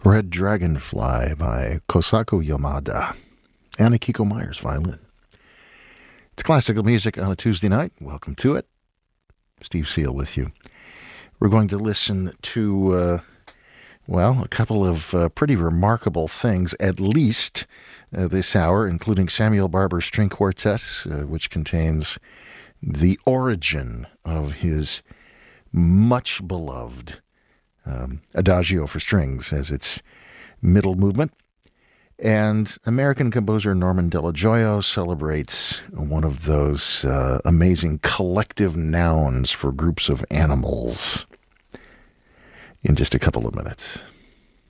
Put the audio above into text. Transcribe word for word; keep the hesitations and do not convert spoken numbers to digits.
Red Dragonfly by Kosako Yamada and Akiko Myers violin. It's classical music on a Tuesday night. Welcome to it. Steve Seal with you. We're going to listen to, uh, well, a couple of uh, pretty remarkable things, at least uh, this hour, including Samuel Barber String Quartet, uh, which contains the origin of his much beloved um, Adagio for Strings as its middle movement. And American composer Norman Della Gioia celebrates one of those uh, amazing collective nouns for groups of animals in just a couple of minutes.